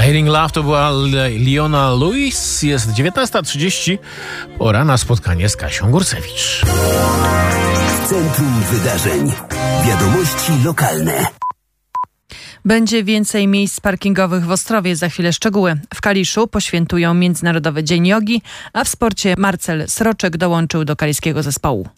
Fading Love to była Leona Lewis. Jest 19:30. Pora na spotkanie z Kasią Górcewicz. Centrum Wydarzeń. Wiadomości lokalne. Będzie więcej miejsc parkingowych w Ostrowie. Za chwilę szczegóły. W Kaliszu poświętują Międzynarodowy Dzień Jogi, a w sporcie Marcel Sroczek dołączył do kaliskiego zespołu.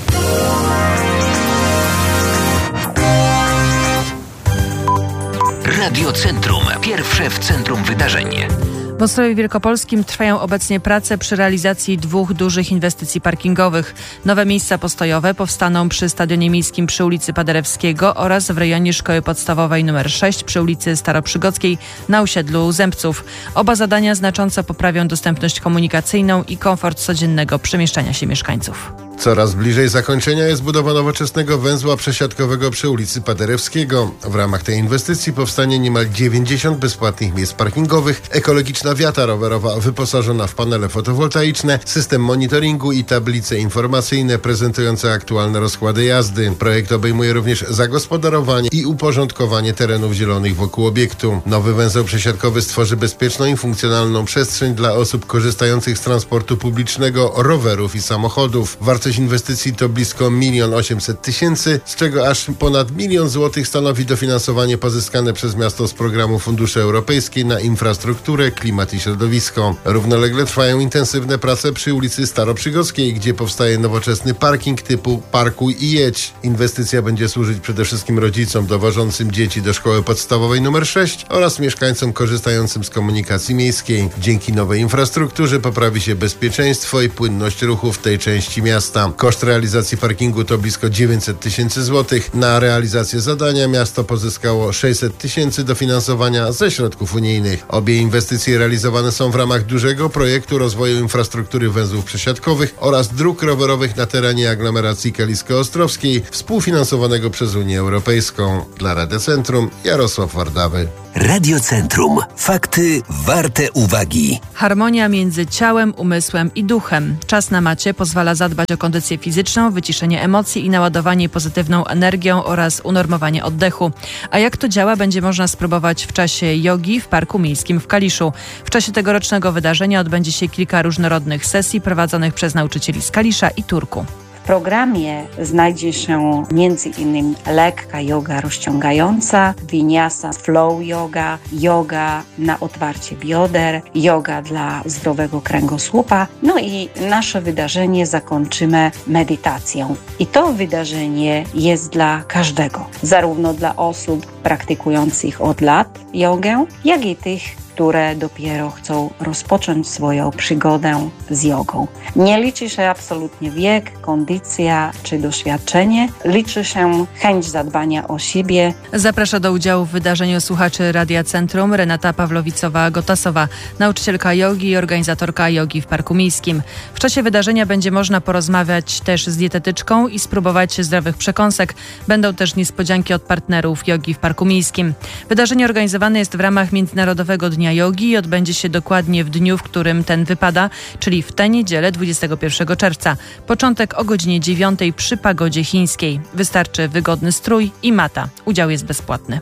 Radio Centrum. Pierwsze w centrum wydarzeń. W Ostrowie Wielkopolskim trwają obecnie prace przy realizacji 2 dużych inwestycji parkingowych. Nowe miejsca postojowe powstaną przy Stadionie Miejskim przy ulicy Paderewskiego oraz w rejonie Szkoły Podstawowej nr 6 przy ulicy Staroprzygodzkiej na osiedlu Zębców. Oba zadania znacząco poprawią dostępność komunikacyjną i komfort codziennego przemieszczania się mieszkańców. Coraz bliżej zakończenia jest budowa nowoczesnego węzła przesiadkowego przy ulicy Paderewskiego. W ramach tej inwestycji powstanie niemal 90 bezpłatnych miejsc parkingowych, ekologiczna wiata rowerowa wyposażona w panele fotowoltaiczne, system monitoringu i tablice informacyjne prezentujące aktualne rozkłady jazdy. Projekt obejmuje również zagospodarowanie i uporządkowanie terenów zielonych wokół obiektu. Nowy węzeł przesiadkowy stworzy bezpieczną i funkcjonalną przestrzeń dla osób korzystających z transportu publicznego, rowerów i samochodów. Wartość inwestycji to blisko 1 800 000, z czego aż ponad 1 000 000 złotych stanowi dofinansowanie pozyskane przez miasto z programu Funduszy Europejskiej na infrastrukturę, klimat i środowisko. Równolegle trwają intensywne prace przy ulicy Staroprzygodzkiej, gdzie powstaje nowoczesny parking typu Parkuj i jedź. Inwestycja będzie służyć przede wszystkim rodzicom dowożącym dzieci do szkoły podstawowej nr 6 oraz mieszkańcom korzystającym z komunikacji miejskiej. Dzięki nowej infrastrukturze poprawi się bezpieczeństwo i płynność ruchu w tej części miasta. Koszt realizacji parkingu to blisko 900 000 złotych. Na realizację zadania miasto pozyskało 600 000 dofinansowania ze środków unijnych. Obie inwestycje realizowane są w ramach dużego projektu rozwoju infrastruktury węzłów przesiadkowych oraz dróg rowerowych na terenie aglomeracji kalisko-ostrowskiej, współfinansowanego przez Unię Europejską. Dla Radia Centrum Jarosław Wardawy. Radio Centrum. Fakty warte uwagi. Harmonia między ciałem, umysłem i duchem. Czas na macie pozwala zadbać o kondycję fizyczną, wyciszenie emocji i naładowanie pozytywną energią oraz unormowanie oddechu. A jak to działa, będzie można spróbować w czasie jogi w Parku Miejskim w Kaliszu. W czasie tegorocznego wydarzenia odbędzie się kilka różnorodnych sesji prowadzonych przez nauczycieli z Kalisza i Turku. W programie znajdzie się m.in. lekka joga rozciągająca, vinyasa, flow yoga, yoga na otwarcie bioder, yoga dla zdrowego kręgosłupa. No i nasze wydarzenie zakończymy medytacją. I to wydarzenie jest dla każdego, zarówno dla osób praktykujących od lat jogę, jak i tych, które dopiero chcą rozpocząć swoją przygodę z jogą. Nie liczy się absolutnie wiek, kondycja czy doświadczenie. Liczy się chęć zadbania o siebie. Zaprasza do udziału w wydarzeniu słuchaczy Radia Centrum Renata Pawlowicowa-Gotasowa, nauczycielka jogi i organizatorka jogi w Parku Miejskim. W czasie wydarzenia będzie można porozmawiać też z dietetyczką i spróbować zdrowych przekąsek. Będą też niespodzianki od partnerów jogi w Parku Miejskim. Wydarzenie organizowane jest w ramach Międzynarodowego Dnia Jogi i odbędzie się dokładnie w dniu, w którym ten wypada, czyli w tę niedzielę 21 czerwca. Początek o godzinie 9 przy pagodzie chińskiej. Wystarczy wygodny strój i mata. Udział jest bezpłatny.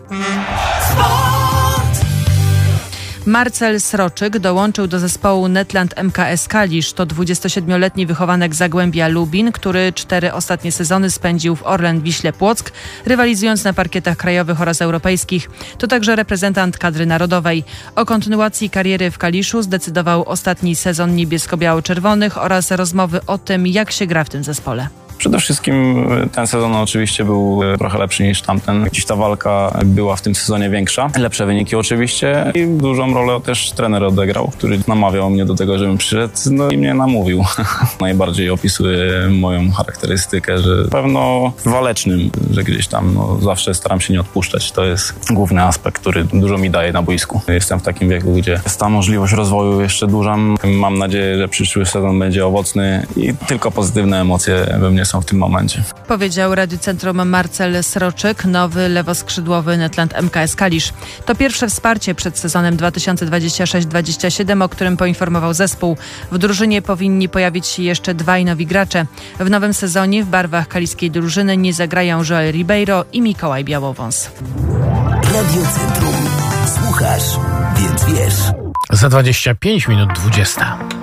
Marcel Sroczyk dołączył do zespołu Netland MKS Kalisz. To 27-letni wychowanek Zagłębia Lubin, który 4 ostatnie sezony spędził w Orlen Wiśle Płock, rywalizując na parkietach krajowych oraz europejskich. To także reprezentant kadry narodowej. O kontynuacji kariery w Kaliszu zdecydował ostatni sezon niebiesko-biało-czerwonych oraz rozmowy o tym, jak się gra w tym zespole. Przede wszystkim ten sezon oczywiście był trochę lepszy niż tamten. Gdzieś ta walka była w tym sezonie większa. Lepsze wyniki oczywiście i dużą rolę też trener odegrał, który namawiał mnie do tego, żebym przyszedł, no i mnie namówił. Najbardziej opisuje moją charakterystykę, że pewno walecznym, że gdzieś tam zawsze staram się nie odpuszczać. To jest główny aspekt, który dużo mi daje na boisku. Jestem w takim wieku, gdzie jest ta możliwość rozwoju jeszcze duża. Mam nadzieję, że przyszły sezon będzie owocny i tylko pozytywne emocje we mnie są w tym momencie. Powiedział Radiu Centrum Marcel Sroczyk, nowy lewoskrzydłowy Netland MKS Kalisz. To pierwsze wsparcie przed sezonem 2026-27, o którym poinformował zespół. W drużynie powinni pojawić się jeszcze 2 nowi gracze. W nowym sezonie w barwach kaliskiej drużyny nie zagrają Joel Ribeiro i Mikołaj Białowąs. Radio Centrum. Słuchaj słuchasz, więc wiesz. Za 25 minut 20.